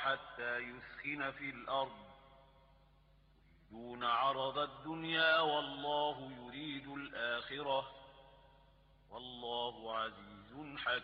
حتى يثخن في الأرض يريدون عرض الدنيا والله يريد الآخرة والله عزيز حكيم.